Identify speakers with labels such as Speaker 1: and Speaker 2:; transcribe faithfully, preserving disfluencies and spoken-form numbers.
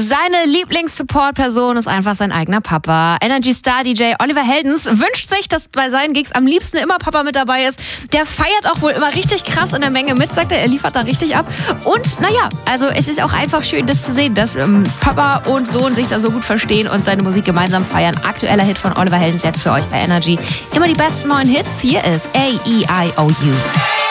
Speaker 1: Seine Lieblings-Support-Person ist einfach sein eigener Papa. Energy-Star-D J Oliver Heldens wünscht sich, dass bei seinen Gigs am liebsten immer Papa mit dabei ist. Der feiert auch wohl immer richtig krass in der Menge mit, sagt er. Er liefert da richtig ab. Und naja, also es ist auch einfach schön, das zu sehen, dass ähm, Papa und Sohn sich da so gut verstehen und seine Musik gemeinsam feiern. Aktueller Hit von Oliver Heldens jetzt für euch bei Energy. Immer die besten neuen Hits. Hier ist A E I O U.